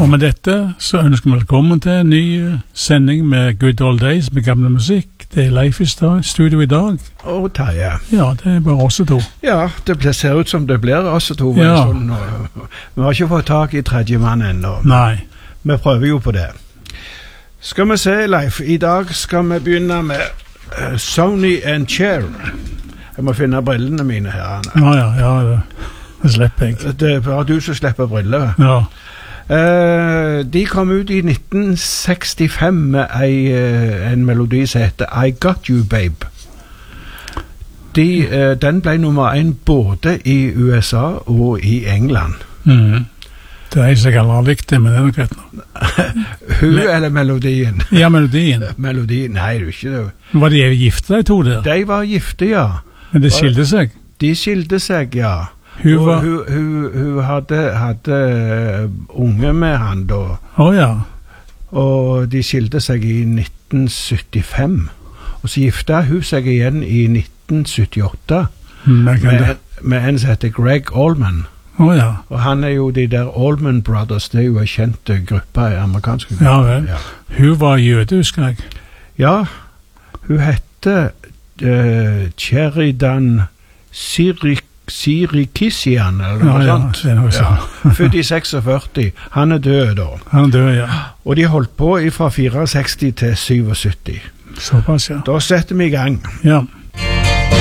Og med dette så ønsker vi velkommen til en ny sending med Good Old Days med gamle musikk. Det er Leif i studio i dag. Og Terje. Ja, det er bare oss to. Ja, det ser ut som det blir oss to. Ja. Sånn, vi har ikke fått tak i tredje mann ennå. Nei. Vi prøver jo på det. Skal vi se, Leif, i dag skal vi begynne med Sonny and Cher. Jeg må finne brillene mine her, Anna. Ja, det slipper jeg. Det er bare du som slipper briller. Ja. De kom ut i 1965 med en melodi som heter I Got You, Babe. Den ble nummer 1 både i USA og i England. Mhm. Det er ikke så aldri likt det, men det er nok rett nå. Eller melodien? Ja, melodien. Melodien, nei, det er ikke det. Var de gifte, de to der? De var gifte, ja. Men det skilte seg? De skilte seg, ja. Hun hadde unge med han da. Ja. Og de skilte seg i 1975. Og så gifta hun seg igjen i 1978 med en som heter Greg Allman. Ja. Og han er jo de der Allman Brothers, det er jo en kjent gruppe i amerikansk gruppe. Ja vel. Ja. Hun var jøde, husker jeg. Ja, hun hette Sheridan Sirikisian, eller noe sånt. Ja. Født i 46. Han er død da. Han er død, ja. Og de holdt på fra 64 til 77. Såpass, ja. Da setter vi i gang. Ja.